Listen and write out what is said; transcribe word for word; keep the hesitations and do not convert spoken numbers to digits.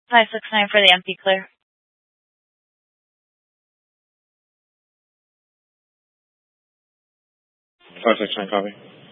five six nine for the empty, clear. five six nine, copy.